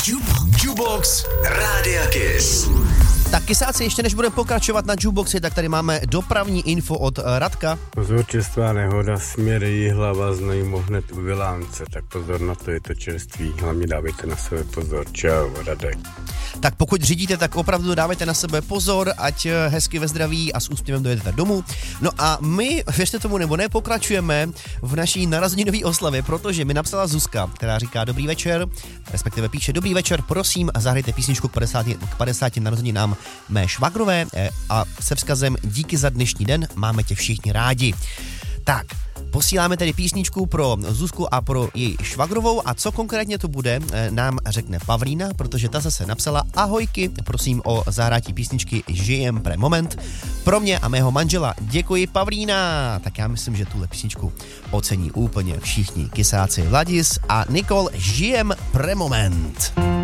Jukebox Rádia Kiss. Tak kysáci, ještě než budeme pokračovat na Jukeboxi, tak tady máme dopravní info od Radka. Pozor, čerstvá nehoda, směr Jihlava, Znojmo hned u Vilánce, tak pozor na to, je to čerstvý, hlavně dávejte na sebe pozor, čau, Radek. Tak pokud řídíte, tak opravdu dávejte na sebe pozor, ať hezky ve zdraví a s úsměvem dojedete domů. No a my, věřte tomu nebo ne, pokračujeme v naší narozeninové oslavě, protože mi napsala Zuzka, která říká dobrý večer, respektive píše dobrý večer, prosím, zahrajte písničku k 50 narozeninám mé švagrové a se vzkazem díky za dnešní den, máme tě všichni rádi. Tak, posíláme tedy písničku pro Zuzku a pro její švagrovou a co konkrétně to bude, nám řekne Pavlína, protože ta zase napsala ahojky, prosím o zahrátí písničky Žijem pre moment pro mě a mého manžela. Děkuji, Pavlína. Tak já myslím, že tuhle písničku ocení úplně všichni kysáci. Vladis a Nikol, Žijem pre moment.